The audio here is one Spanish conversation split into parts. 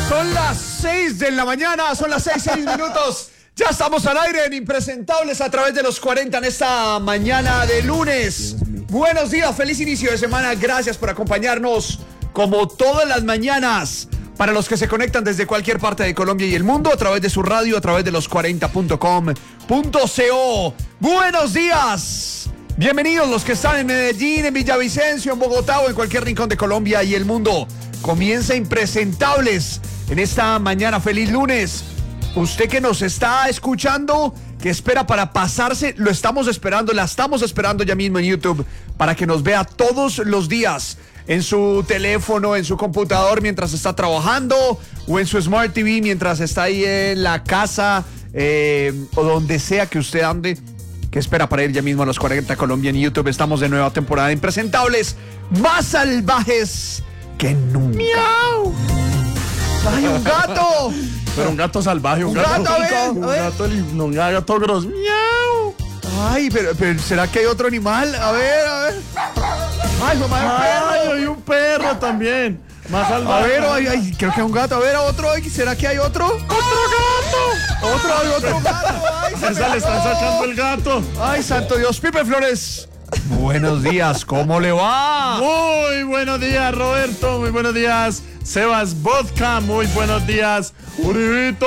Son las 6 de la mañana, son las 6 minutos. Ya estamos al aire en Impresentables a través de los 40 en esta mañana de lunes. Buenos días, feliz inicio de semana. Gracias por acompañarnos como todas las mañanas. Para los que se conectan desde cualquier parte de Colombia y el mundo a través de su radio, a través de los 40.com.co. Buenos días. Bienvenidos los que están en Medellín, en Villavicencio, en Bogotá o en cualquier rincón de Colombia y el mundo. Comienza Impresentables en esta mañana. Feliz lunes. Usted que nos está escuchando, que espera para pasarse, lo estamos esperando, la estamos esperando ya mismo en YouTube para que nos vea todos los días en su teléfono, en su computador mientras está trabajando o en su Smart TV mientras está ahí en la casa o donde sea que usted ande. Que espera para ir ya mismo a los 40 Colombia en YouTube. Estamos de nueva temporada de Impresentables, más salvajes que nunca. ¡Miau! ¡Ay, un gato! Pero un gato salvaje, un gato grosso. ¡Miau! Ay, pero ¿será que hay otro animal? A ver. Ay, mamá, hay un perro también. Más salvaje. A ver, creo que hay un gato. A ver, otro. ¿Será que hay otro? ¡Otro gato! ¡Otro gato! Ay, esa le están sacando el gato. Ay, santo Dios. Pipe Flores. Buenos días, ¿cómo le va? Muy buenos días, Roberto. Muy buenos días, Sebas Vodka. Muy buenos días, Uribito.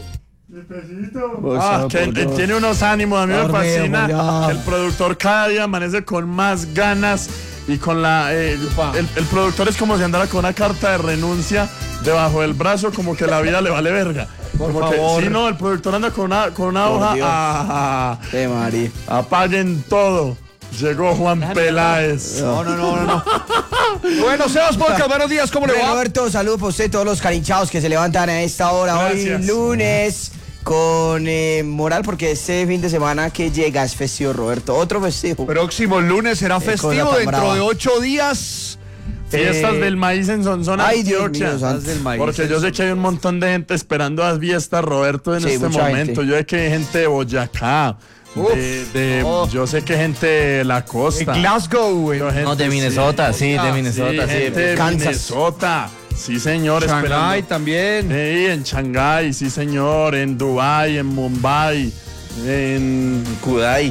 Que tiene unos ánimos, a mí me fascina. El productor cada día amanece con más ganas y con la... el productor es como si andara con una carta de renuncia debajo del brazo, como que la vida le vale verga. Por favor. Si no, el productor anda con una hoja. Apaguen todo. Llegó Juan Peláez. No. Bueno, Sebas Vodka, buenos días, ¿cómo le va? Roberto, saludos para usted, todos los carinchados que se levantan a esta hora. Gracias. Hoy lunes con moral, porque este fin de semana que llega es festivo, Roberto. Otro festivo. Próximo lunes será festivo, dentro brava. de 8 días. Fiestas del maíz en Sonsona, ay, Dios Antioquia. mío, santo. Porque yo sé que hay un montón de gente esperando las fiestas, Roberto, en este momento. Gente. Yo sé que hay gente de Boyacá. Yo sé que gente de la costa. En Glasgow, güey. No, de Minnesota, sí, de Minnesota, sí. Gente de Kansas. Minnesota. Sí, señor. Shanghái también. Sí, en Shanghái, sí, señor. En Dubái, en Mumbai, en Kudai.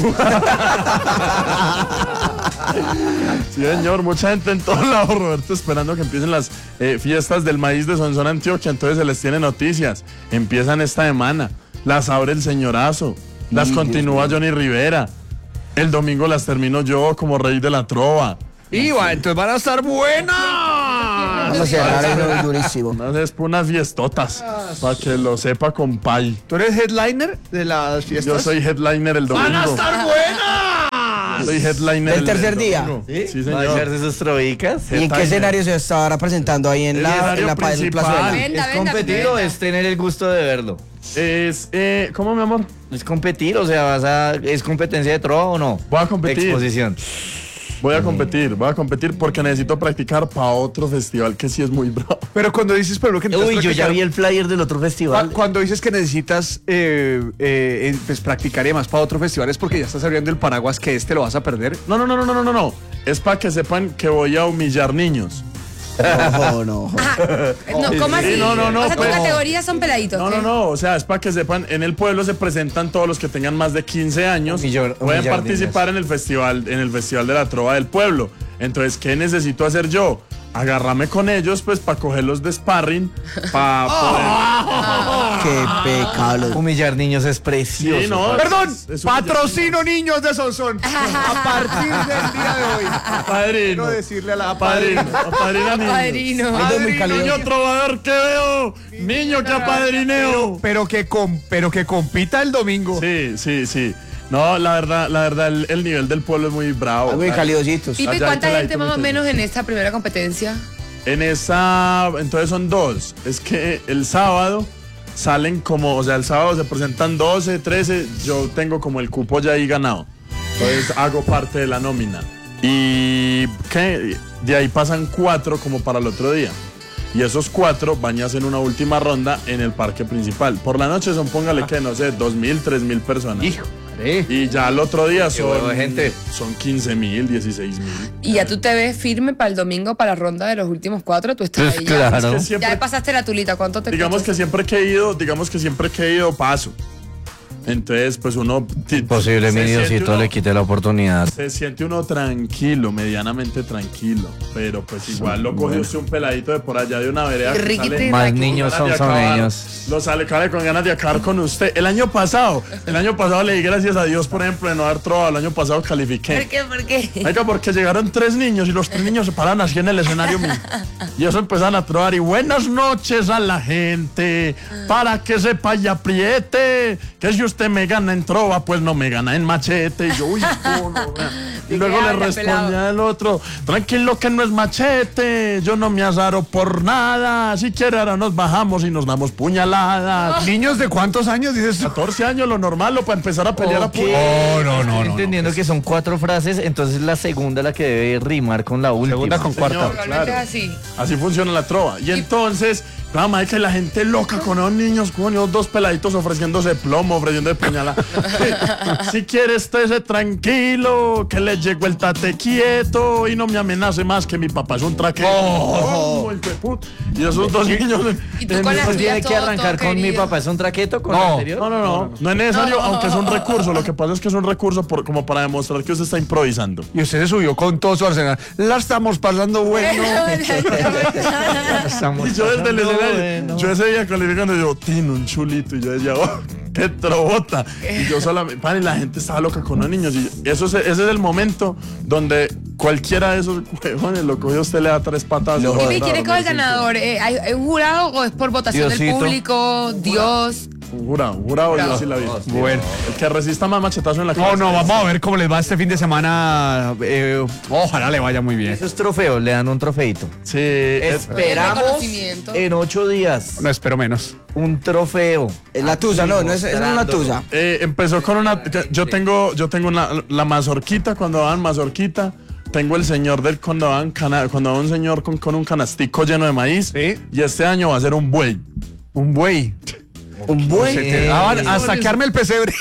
Sí, señor, mucha gente en todos lados, Roberto, esperando que empiecen las fiestas del maíz de Sonsona, Antioquia. Entonces se les tiene noticias. Empiezan esta semana. Las abre el señorazo. Las continúa Johnny Rivera. El domingo las termino yo como rey de la trova. Iba, entonces van a estar buenas. Vamos a cerrar eso durísimo. Unas fiestotas, para que lo sepa, compay. ¿Tú eres headliner de las fiestas? Yo soy headliner el domingo. ¡Van a estar buenas! Soy headliner ¿El tercer día? domingo. Sí, ¿Va a señor. echarse sus trovicas? ¿Y en qué escenario se estará presentando ahí en la escenario principal. plazuela? ¿Es competir o es tener el gusto de verlo? Es, ¿cómo, mi amor? ¿Es competir? O sea, ¿es competencia de trova o no? Voy a competir. Exposición. Voy a competir porque necesito practicar para otro festival que sí es muy bravo. Pero cuando dices, pero que Uy, yo ya vi el flyer del otro festival. Cuando dices que necesitas pues practicar más para otro festival, es porque ya estás abriendo el paraguas que lo vas a perder. No. Es para que sepan que voy a humillar niños. No. No, ¿cómo así? No, O sea, tu pues. categoría son peladitos. No, o sea, es para que sepan, en el pueblo se presentan todos los que tengan más de 15 años, pueden humillar participar en el festival de la trova del pueblo. Entonces, ¿qué necesito hacer yo? Agarrarme con ellos, pues, para cogerlos de sparring, para poder... Qué pecado. Humillar niños es precioso. Sí, no, Perdón, es patrocino niños de Sonsón. A partir del día de hoy. Padrino. Quiero decirle a la Padrino. Padrino. Niño trovador que veo, niño que apadrineo. Pero que compita el domingo. Sí. No, la verdad, el nivel del pueblo es muy bravo. Muy calidositos. Pipe, Allá ¿cuánta hay gente más o peladito, menos en esta primera competencia? Entonces son dos. Es que el sábado salen como, o sea, el sábado se presentan 12, 13, yo tengo como el cupo ya ahí ganado. Entonces hago parte de la nómina. Y de ahí pasan 4 como para el otro día. Y esos 4 van y hacen una última ronda en el parque principal. Por la noche son, póngale que, no sé, 2.000, 3.000 personas. Hijo. Sí. Y ya el otro día huevo de gente. son 15.000, 16.000. Y ya tú te ves firme para el domingo, para la ronda de los últimos 4, tú estás ahí. Ya. Claro. Es que Ya siempre, pasaste la tulita, ¿cuánto te digamos costó? que siempre que he ido paso. Entonces, pues uno Posible mi se siente Diosito uno- le quite la oportunidad. Se siente uno tranquilo, medianamente tranquilo, pero pues igual lo coge usted un peladito de por allá de una vereda que Riquito sale y Más Aquí. niños con ganas son de acabar, ellos. Lo sale con ganas de acabar con usted. El año pasado le di gracias a Dios, por ejemplo, de no haber trovado. El año pasado califiqué. ¿Por qué? ¿Por qué? Oiga, porque llegaron 3 niños y los 3 niños se paran así en el escenario mío. Y eso empezaron a trobar. Y buenas noches a la gente, para que sepa y apriete, que si usted me gana en trova, pues no me gana en machete. Y yo, uy, no, vea. Y ¿De luego qué le habla, respondía pelado? el otro, tranquilo que no es machete, yo no me azaro por nada, si quiere ahora nos bajamos y nos damos puñaladas. ¿Niños de cuántos años dices tú? 14 años, lo normal, lo para empezar a pelear a Ok. puñaladas. No. Entendiendo que son 4 frases, entonces la segunda la que debe rimar con la última. Segunda con cuarta. Señor, Realmente claro. es así. Así funciona la trova. Y entonces, vamos, es que la gente loca con los niños, con los 2 peladitos ofreciéndose plomo, ofreciendo de puñalada. Si quieres, estése tranquilo, que le llegó el tate quieto y no me amenace más que mi papá es un traqueto. Oh, hijo de puta. Y esos 2 niños. Y tú con las Pues tiene tuyas que todo, arrancar todo con mi querido. papá, ¿es un traqueto con No. el anterior? No es necesario, aunque es un recurso. Lo que pasa es que es un recurso como para demostrar que usted está improvisando. Y usted se subió con todo su arsenal. La estamos pasando bueno. Estamos Y yo desde el pasando escenario, bueno. yo ese día calificando, yo, tiene un chulito, y yo decía, oh, qué trobota. Y yo solamente, pan, y la gente estaba loca con los niños. Y ese es el momento donde cualquiera de esos huevones lo cogió, usted le da 3 patadas. Lo Dime, ¿quién es el ganador? ¿Hay un jurado o es por votación del Diosito. público? Dios. Un jurado, yo sí la vi. Bueno. El que resista más machetazo en la cara. No, vamos a ver cómo les va este fin de semana. Ojalá le vaya muy bien. Esos trofeos, le dan un trofeito. Sí, Esperamos reconocimiento. en 8 días No espero menos. un trofeo. Es la tusa, no es una tusa. empezó con una. Yo tengo la mazorquita, cuando daban mazorquita. Tengo el señor del cuando daban un señor con un canastico lleno de maíz. Sí. Y este año va a ser un buey. Un buey. Un buen. Se te daban a sacarme el pesebre.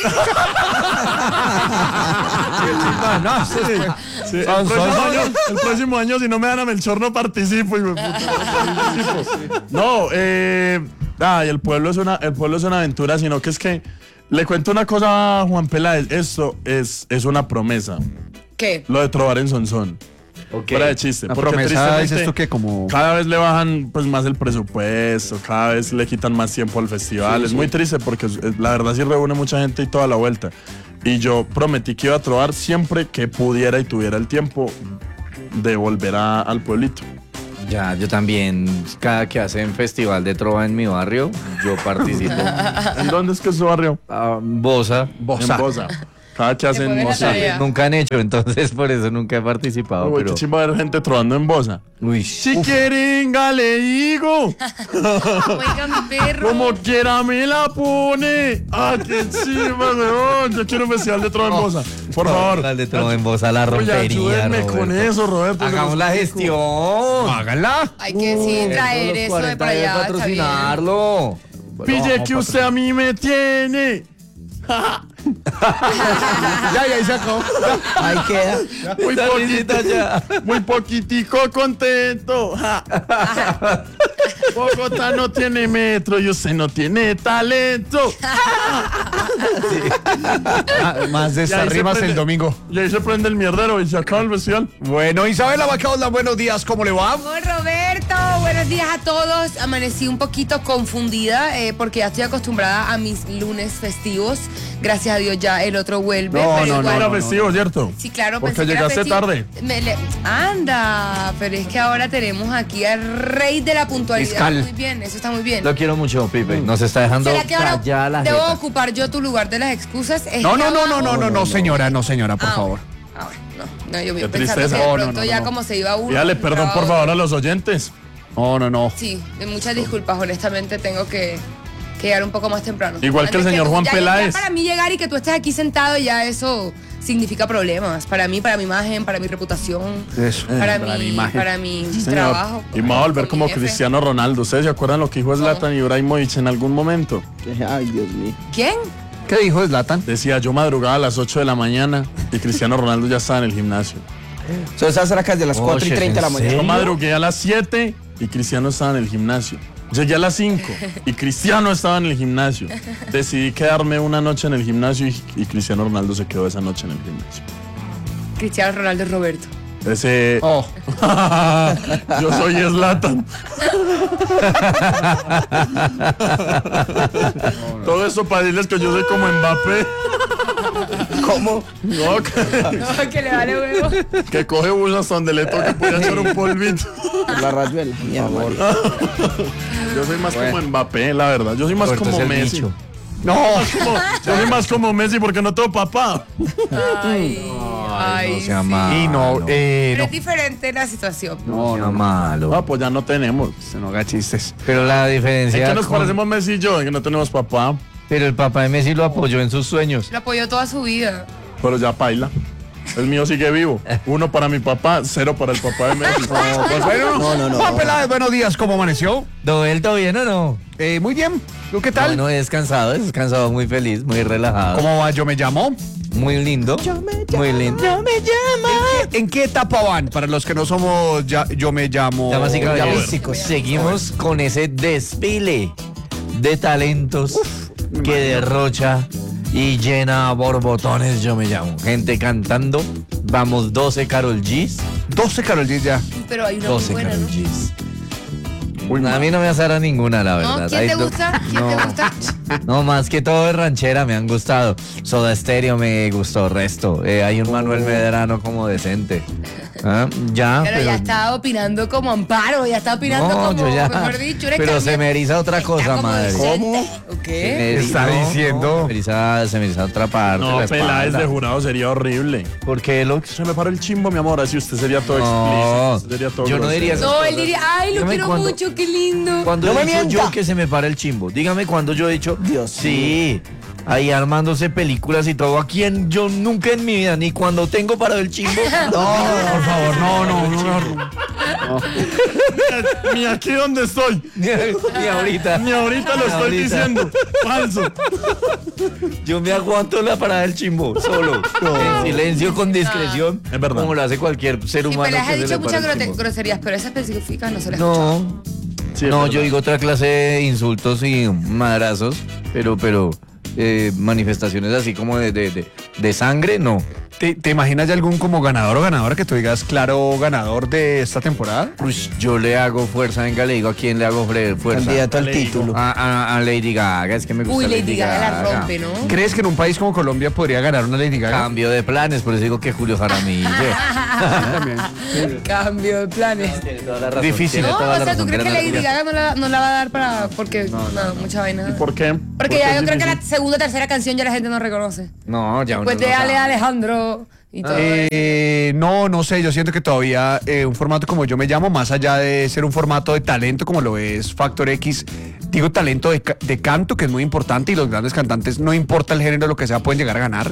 no, Sí, Son- el próximo año, si no me dan a Melchor, no participo. Hijo de puta, no participo. No, y el pueblo es una aventura, sino que es que le cuento una cosa a Juan Peláez. Esto es una promesa. ¿Qué? Lo de trobar en Sonsón. Fuera de chiste. Una porque promesa, tristemente, dices tú que como... cada vez le bajan pues más el presupuesto, cada vez le quitan más tiempo al festival. Es muy triste porque la verdad sí reúne mucha gente y toda la vuelta. Y yo prometí que iba a trobar siempre que pudiera y tuviera el tiempo de volver al pueblito. Ya, yo también, cada que hacen festival de trova en mi barrio, yo participo. ¿En dónde es que es su barrio? Bosa. En Bosa. Cada que hacen ponen la Bosa. tarea. Nunca han hecho, entonces por eso nunca he participado. Uy, pero... qué chimba ver gente trovando en Bosa. Uy, Si quieringa le digo, Oiga, mi perro. como quiera me la pone. ¡Ah, qué chimba, weón! Yo quiero un festival de trova en Bosa. Por favor. La de trova en Bosa la Oye, rompería, ayúdenme Roberto. con eso, Roberto. Hagamos la gestión. Hágala. Hay que sí traer Los eso de 40 para debe allá. Está bien. patrocinarlo. Pille que usted a mí me tiene. Ya, ahí se acabó. Ahí queda. Muy Esta risita ya. muy poquitico contento. Ja. Bogotá no tiene metro y usted no tiene talento. Más de Y estas ahí se rimas el prende- domingo. Y ahí se prende el mierdero y se acaba el festival. Bueno, Isabela Bacaola, buenos días, ¿cómo le va? Hola, Roberto, buenos días a todos. Amanecí un poquito confundida porque ya estoy acostumbrada a mis lunes festivos. Gracias a Dios ya el otro vuelve. No, pero no, igual- Era festivo, ¿cierto? Sí, claro, Porque pensé que era llegaste festivo. tarde. Anda, pero es que ahora tenemos aquí al rey de la puntualidad. Fiscal. Muy bien, eso está muy bien. Lo quiero mucho, Pipe. Nos está dejando ¿Será que ahora callada la debo jeta. ocupar yo tu lugar de las excusas? Es No, que no, no, abajo- no, no, no, señora, no, señora, por Ah, favor. bueno, no, yo Qué pensando tristeza. que de No, pronto no, no, ya no. como se iba uno. Dígale perdón, por favor, a los oyentes. No, no, no. Sí, de muchas disculpas, honestamente tengo que llegar un poco más temprano. Igual que el Antes señor tú- Juan ya Peláez. para mí llegar y que tú estés aquí sentado ya eso significa problemas. Para mí, para mi imagen, para mi reputación, Eso. para, para mi, mi imagen. para mi Señor. trabajo. Y me va a volver con como mi jefe. Cristiano Ronaldo. ¿Ustedes se acuerdan lo que dijo Zlatan Ibrahimovic en algún momento? Ay, Dios mío. ¿Quién? ¿Qué dijo Zlatan? Decía, yo madrugaba a las 8 de la mañana y Cristiano Ronaldo ya estaba en el gimnasio. Son esas horas de las 4:30 de la mañana. Yo madrugué a las 7 y Cristiano estaba en el gimnasio. Llegué a las 5 y Cristiano estaba en el gimnasio. Decidí quedarme una noche en el gimnasio y Cristiano Ronaldo se quedó esa noche en el gimnasio. Cristiano Ronaldo y Roberto. Ese... Oh. Yo soy Zlatan. Todo eso para decirles que yo soy como Mbappé. ¿Cómo? No, No, que le vale huevo. que coge bus hasta donde le toque puede echar un polvito. La rayuela. Mi amor. Yo soy más como Mbappé, la verdad. Yo soy más Roberto como es el Messi. bicho. No. Yo soy más como Messi porque no tengo papá. Ay, No sea sí. malo. Y no, Pero no. es diferente la situación. No sea malo. Ah, pues ya no tenemos. Se no haga chistes. Pero la ¿En diferencia. qué nos con- parecemos Messi y yo? En que no tenemos papá. Pero el papá de Messi lo apoyó en sus sueños. Lo apoyó toda su vida. Pero ya paila. El mío sigue vivo. 1 para mi papá, 0 para el papá de Messi. Pues bueno, No. Juan Peláez, buenos días, ¿cómo amaneció? ¿Todo bien o no? Muy bien, ¿tú qué tal? No, he descansado, muy feliz, muy relajado. ¿Cómo va? Yo me llamo. Muy lindo. Muy lindo. ¿En qué etapa van? Para los que no somos, yo me llamo. Damas y caballeros, místicos. seguimos con ese desfile de talentos que derrocha y llena a borbotones, yo me llamo. Gente cantando, vamos 12 Karol G's. 12 Karol G ya. Pero hay una 12 muy buena, Karol ¿no? G's. A mí no me asara ninguna, la verdad. ¿No? ¿Quién Hay te do- gusta? ¿Quién te No. gusta? No, más que todo de ranchera me han gustado. Soda Stereo me gustó resto. Hay un Manuel Medrano como decente. ¿Ah? Ya, Pero ya estaba opinando como Amparo, ya está opinando no, como, yo ya. mejor dicho, eres Pero cambia- se me eriza otra Está cosa, como madre. decente. ¿O Se qué? me Está eriza- diciendo. Se me eriza otra parte. No, la Peláez espalda. de jurado sería horrible. ¿Por qué, Lux? Se me paró el chimbo, mi amor. Así usted sería todo No, explícito. Usted sería todo yo no grosero. diría eso. No, él diría, ay, lo Dígame quiero cuándo- mucho, qué lindo. Cuando No he me dicho mienta. yo que se me para el chimbo. Dígame cuando yo he dicho. Dios Sí. Ahí armándose películas y todo. ¿A quién yo nunca en mi vida, ni cuando tengo parado el chimbo? No, por favor, no. Ni aquí donde estoy. Ni ahorita. Ni ahorita lo Ni estoy ahorita. diciendo. Falso. Yo me aguanto la parada del chimbo, solo. En silencio, con discreción. Es verdad. Como lo hace cualquier ser Sí, humano. Peláez ha que se dicho le para muchas el chimbo. groserías, pero esa específica no se la he escuchado. No. Sí, es No, verdad. yo digo otra clase de insultos y madrazos, pero manifestaciones así como de sangre, no. ¿Te imaginas ya algún como ganador o ganadora que tú digas, claro, ganador de esta temporada? Uy, yo le hago fuerza, venga, le digo a quién le hago fuerza. Candidato al Lady título. A Lady Gaga, es que me gusta Uy, Lady Gaga la rompe, ¿no? ¿Crees que en un país como Colombia podría ganar una Lady Gaga? Cambio de planes, por eso digo que Julio Jaramillo. También. Cambio de planes. Difícil. No, Toda o la sea, ¿tú razón, crees que tiene Lady la- Gaga no la va a dar para...? Porque, no, mucha vaina. ¿Por qué? Porque ya es yo creo que la difícil. segunda o tercera canción ya la gente no reconoce. No, ya uno Pues de no Ale sabe. Alejandro y todo. No sé, yo siento que todavía un formato como Yo Me Llamo, más allá de ser un formato de talento como lo es Factor X, digo talento de canto, que es muy importante, y los grandes cantantes, no importa el género, lo que sea, pueden llegar a ganar.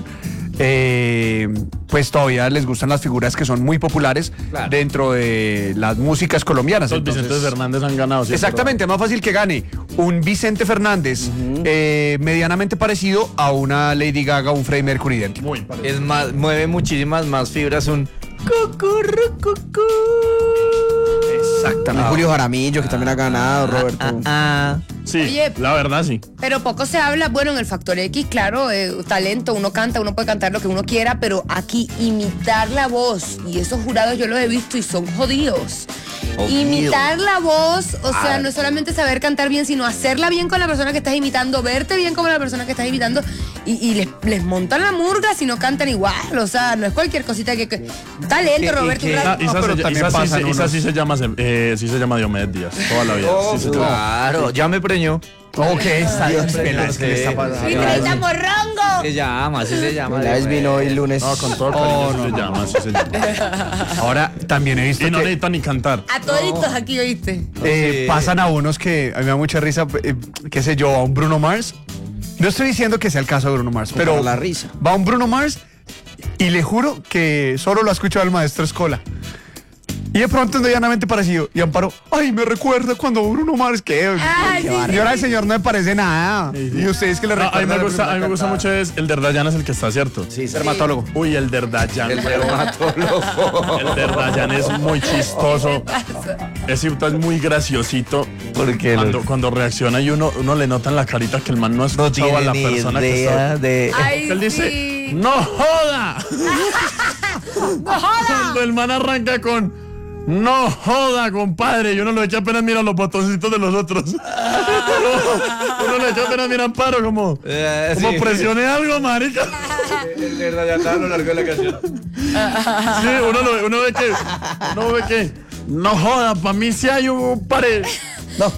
Pues todavía les gustan las figuras que son muy populares Claro. dentro de las músicas colombianas. Los Entonces, Vicentes Fernández han ganado. sí, es exactamente, es más fácil que gane un Vicente Fernández medianamente parecido a una Lady Gaga o un Freddie Mercury verdad. idéntico. Muy parecido. Es más, mueve muchísimas más fibras un cucurrucucú. Exactamente. Julio Jaramillo, que también ha ganado, Roberto. Sí, Oye. la verdad sí. Pero poco se habla, bueno, en el Factor X, claro, talento, uno canta, uno puede cantar lo que uno quiera, pero aquí imitar la voz, y esos jurados yo los he visto y son jodidos. Jodido. Imitar la voz, o sea, no es solamente saber cantar bien, sino hacerla bien con la persona que estás imitando, verte bien como la persona que estás imitando, y les montan la murga si no cantan igual, o sea, no es cualquier cosita que talento, Roberto. pero también pasan Esa unos. sí se llama Diomedes Díaz, toda la vida. sí se llama. Claro, ya me preñó. Ok, está bien, Dios, Peláez, ¿qué le está pasando? ¡Y 30 morrongo! Se llama, así se llama. Peláez vino hoy lunes. No, con todo cariño, sí se llama, así se llama. Ahora también he visto Y no que necesita ni cantar. A toditos aquí, ¿oíste? Sí. pasan a unos que a mí me da mucha risa, qué sé yo, a un Bruno Mars. No estoy diciendo que sea el caso de Bruno Mars, pero Para la risa. va un Bruno Mars y le juro que solo lo ha escuchado el maestro Escola. Y de pronto es llanamente parecido. Y Amparo, ay, me recuerda cuando Bruno Mars, que Ay, sí, señora, el señor no me parece nada. Y ustedes que le No, a mí recuerdan. me gusta mucho es el Derdayan es el que está cierto. Sí, sí. Dermatólogo. Uy, el Derdayan. El dermatólogo. El Derdayan es muy chistoso. Ese es muy graciosito. Porque Cuando reacciona y uno le nota en la carita que el man no ha no escuchado a tiene la ni persona que está. idea de... Ay, Él dice, sí. ¡no joda! ¡No joda! Cuando el man arranca con ¡no joda, compadre! Y uno lo echa apenas mira los botoncitos de los otros. uno le echa apenas mira Amparo como sí. presione algo, marica. El verdad, ya está a lo largo de la canción. Sí, uno ve que no joda, para mí sí hay un No,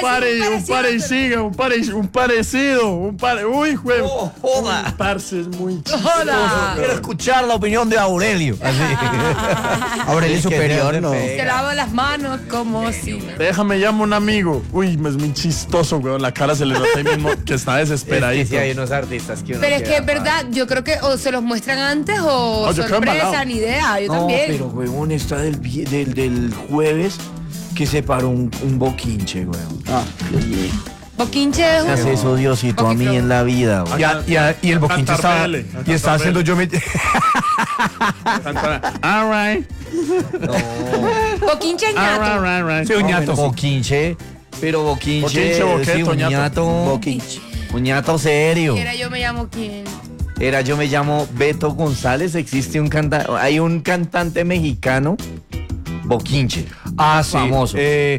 un parecido, uy, juego. No joda. Parce es muy chistoso. ¡Joda! Quiero escuchar la opinión de Aurelio. Así. Aurelio Superior, no. Se lava las manos como si... Déjame llamo a un amigo. Uy, es muy chistoso, weón. La cara se le nota ahí mismo que está desesperadito. Es que sí hay unos artistas que uno Pero es que queda es verdad, yo creo que o se los muestran antes o No, yo quedo sorpresa, embalado. ni idea, yo No, también. pero huevón, está del jueves que se paró un boquinche, huevón. Boquinche es ¿Qué hace eso, Diosito, a mí en la vida, huevón? Y el boquinche estaba, Cantar BL, y estaba haciendo yo me... All right. Boquinche es ñato. All right. Sí, un ñato. Boquinche, pero boquinche, Boquinche, boqueto, sí, un ñato. ñato, Boquinche. un ñato serio. Era yo me llamo quién. Yo me llamo Beto González, existe hay un cantante mexicano, Boquinche. Ah, sí. Famoso.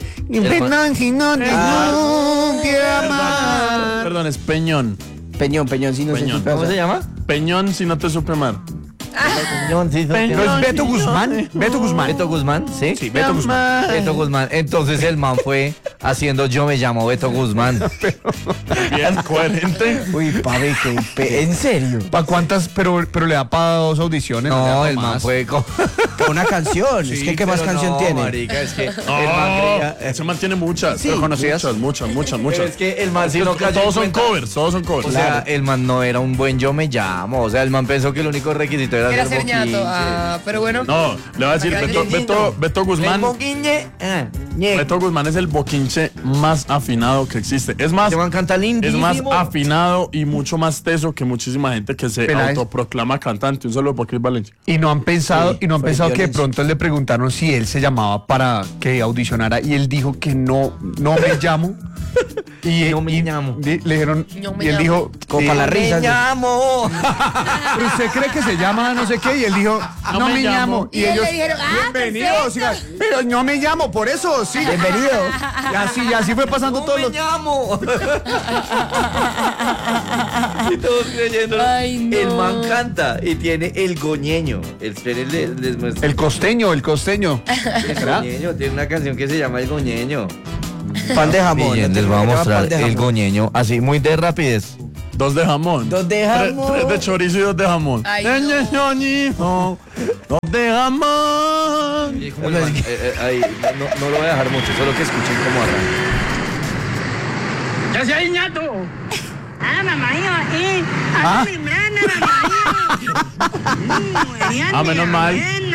Perdón, es Peñón. Peñón, sí, no Peñón. sé. ¿Cómo se llama? Peñón si no te supe amar. Peñón, sí, ¿No es Beto Guzmán? Beto Guzmán. Beto Guzmán, ¿sí? Sí, Beto Guzmán. Beto Guzmán. Entonces el man fue haciendo Yo me llamo Beto Guzmán. Bien coherente. Uy, papi, ¿en serio? ¿Para cuántas? Pero le da para 2 audiciones. le da No, pa' el man más. fue con... Una canción. Es que ¿qué más Pero canción no, tiene? marica, es que el man Oh, creía... ese man tiene muchas. Sí. Pero conocidas. Muchas. Pero es que el man si no cayó Todos en son cuenta- covers, todos son covers. O sea, el man no era un buen Yo me llamo. O sea, el man pensó que el único requisito era Era ser ser ñato. boquinche. Ah, pero bueno. no, le voy a decir, Acá Beto El Guzmán. boquinche. ñe. Beto Guzmán es el boquinche más afinado que existe. Es más, Este man canta es lindísimo. más afinado y mucho más teso que muchísima gente que se Peláez. autoproclama cantante. Un saludo por Chris Valencia. Y no han pensado, Sí, y no han fue pensado que de violencia. pronto le preguntaron si él se llamaba para que audicionara y él dijo que no me llamo. Y, No me y llamo. Le dijeron, No me y él llamo. dijo, Como para la Me risa. llamo. pero usted cree que se llama no sé qué, y él dijo, no, me llamo. Y él le dijeron, bienvenido, perfecto. siga, pero no me llamo, por eso, sí. Bienvenido. Y así fue pasando No todos me los... llamo. Y todos creyendo. Ay, no. El man canta y tiene el goñeño. Les muestro. El costeño. El ¿Será? goñeño. Tiene una canción que se llama El Goñeño. Pan de jamón. Bien, ¿no? les voy a Se llama mostrar pan de el jamón. goñeño. Así, muy de rapidez. 2 de jamón. 2 de jamón. 3 de chorizo y 2 de jamón. Ay, Dos de jamón. Ahí, no lo voy a dejar mucho, solo que escuchen cómo arranca. ¡Ya se hay ñato! ¡Ah, mamá, ahí! ¿Ah? Ah, menos mal.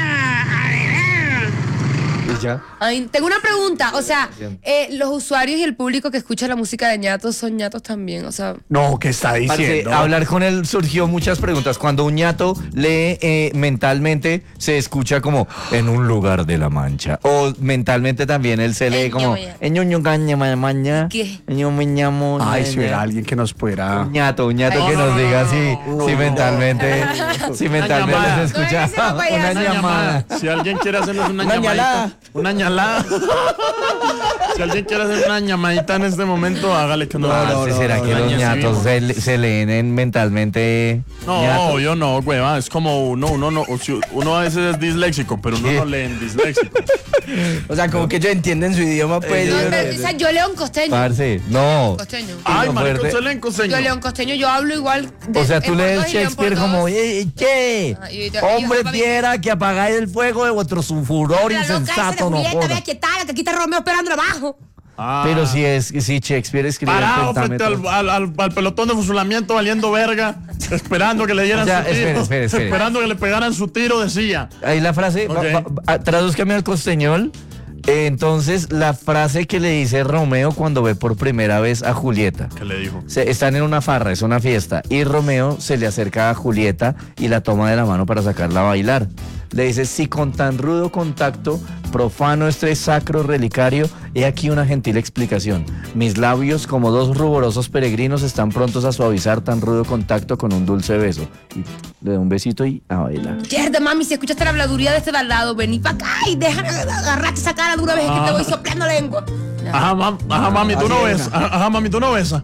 ¿Y ya? Ay, tengo una pregunta, o sea, los usuarios y el público que escucha la música de ñatos son ñatos también, o sea, No, ¿qué está Parce, diciendo? hablar con él surgió muchas preguntas. Cuando un ñato lee mentalmente, se escucha como en un lugar de la mancha. O mentalmente también él se lee como en ñoño caña maña. ¿Qué? Yo me llamo. Ay, si hubiera alguien que nos pudiera... Un ñato Ay, que no, nos diga si mentalmente, si mentalmente llamada. se escucha No, ese no, payaso. una Una llamada. Si alguien quiere hacernos una Una llamadita. ñalada. Una ñalada. Si alguien quiere hacer una llamadita en este momento, hágale que no. ¿Será que los ñatos se leen mentalmente? No, ñato? yo no, hueva. Es como uno no. Uno a veces es disléxico, pero uno ¿Qué? no lee en disléxico. O sea, como que ellos entienden su idioma, pues. no, ellos- pero, o sea, yo león costeño. Parce, no. Costeño. Ay, no, marico, fuerte. usted lee en costeño. Yo león costeño, yo hablo igual. O sea, tú en lees por dos y león Shakespeare por como, dos. ¿qué? Ah, y- Hombre y- fiera que apagáis el fuego de vuestro furor La loca esa de insensato, no Julieta, joda. vea qué tal, que aquí está Romeo esperando abajo. Pero si Shakespeare escribió el Parado frente pentámetro. al pelotón de fusilamiento valiendo verga, esperando que le dieran O sea, su tiro, espere. esperando que le pegaran su tiro, decía. Ahí la frase, Ok. tradúzcame al costeñol. Entonces, la frase que le dice Romeo cuando ve por primera vez a Julieta. ¿Qué le dijo? Están en una farra, es una fiesta, y Romeo se le acerca a Julieta y la toma de la mano para sacarla a bailar. Le dice, si con tan rudo contacto, profano este sacro relicario, he aquí una gentil explicación. Mis labios, como dos ruborosos peregrinos, están prontos a suavizar tan rudo contacto con un dulce beso. Y le da un besito y a bailar. Mierda, mami, si escuchaste la habladuría de este de al lado, vení para acá y déjame agarrarte esa cara de una vez que te voy soplando lengua. Ajá, mami, tú Así no de ves. una. Ajá, mami, tú no besas.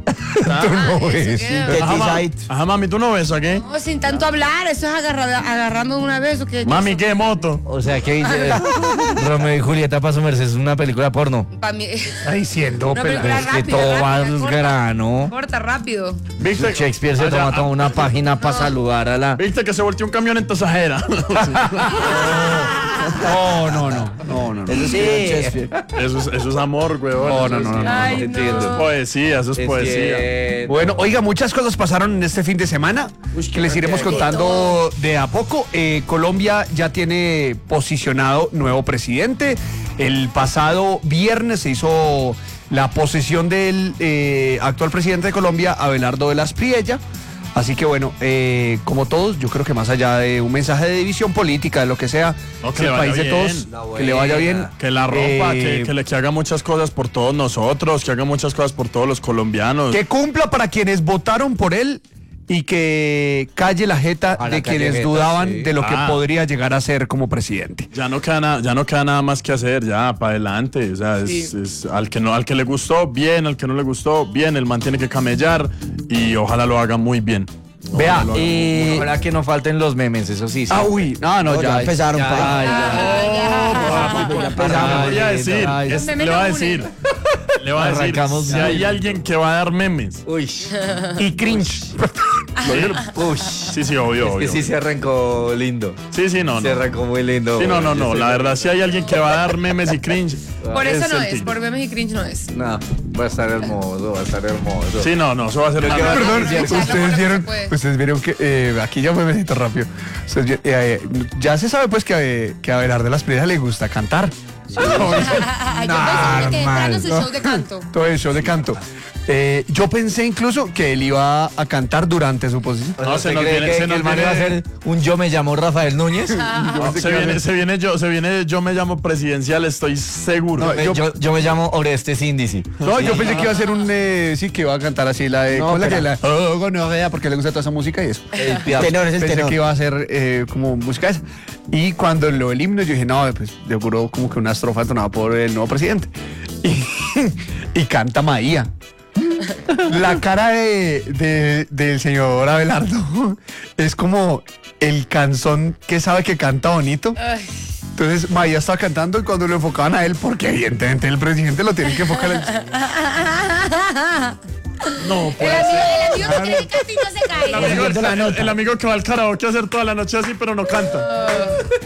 Ajá, mami, tú no besas, ¿qué? No, sin tanto hablar, eso es agarrando de una vez. ¿O qué? Mami, ¿qué moto? O sea, que dice Romeo y Julieta para su merced es una película porno. Para mí. Está diciendo, Una pelado. película Es que rápida, todo va rápida, al corta. grano. Corta, rápido. ¿Viste? Shakespeare se Allá, toma toda una página para saludar a la... ¿Viste que se volteó un camión en Tasajera? No. Eso es Shakespeare. Eso es amor, weón. No. Ay, Eso es no. poesía, eso es poesía. Bueno, oiga, muchas cosas pasaron en este fin de semana que les iremos contando de a poco. Colombia ya tiene posicionado nuevo presidente. El pasado viernes se hizo la posesión del actual presidente de Colombia, Abelardo de las Priella. Así que bueno, como todos, yo creo que más allá de un mensaje de división política, de lo que sea, No, que el le vaya país de bien. todos, que le vaya bien. Que la rompa, Eh, que haga muchas cosas por todos nosotros, que haga muchas cosas por todos los colombianos. Que cumpla para quienes votaron por él y que calle la jeta A la de calle quienes jeta, dudaban sí. de lo que Ah. podría llegar a ser como presidente. Ya no queda nada más que hacer, ya, para adelante. O sea, es al que le gustó, bien, al que no le gustó, bien, el man tiene que camellar y ojalá lo haga muy bien. Vea, Ojalá lo haga. Ojalá que no falten los memes, eso sí. Uy, no, No, ya empezaron, ya, pa. ya. Le voy a decir, Ay, Los memes le va a no decir, le va a decir, Arrancamos si bien. hay alguien que va a dar memes. Uy, y cringe. uy. Sí, obvio, Es que obvio. sí se arrancó lindo. Sí, no. Se arrancó muy lindo. Sí, no, la verdad, si hay alguien que va a dar memes y cringe. Por eso no el es, Tigre. por memes y cringe no es. No, va a estar hermoso, va a estar hermoso. Sí, no, eso va a ser una Perdón, Ya, no, ustedes vieron que aquí ya me necesito rápido. Ya se sabe pues que a Abelardo de las Priella le gusta cantar. Yo pensé que entrando su ¿no? show de canto. Todo el show de canto. Yo pensé incluso que él iba a cantar durante su posición. No, ¿Usted se nos cree viene- que se el nos man viene- va a hacer un yo me llamo Rafael Núñez? No, se viene, yo me llamo presidencial, estoy seguro. No, Yo me llamo Oreste Síndice. No, yo pensé que iba a ser sí, que iba a cantar así la de. No, ¿cómo es la pero- que la? Oh, gonorrea, porque le gusta toda esa música y eso. El Piaf. Tenor, es el Pensé tenor. que iba a ser como música esa. Y cuando lo del himno, yo dije, no, pues seguro como que una estrofa entonada por el nuevo presidente. Y canta Maía. La cara del señor Abelardo es como el canzón que sabe que canta bonito. Ay. Entonces Maía estaba cantando y cuando lo enfocaban a él, porque evidentemente el presidente lo tiene que enfocar en... No, El amigo que quiere que cante y no se cae. el amigo que va al karaoke a hacer toda la noche así, pero no canta.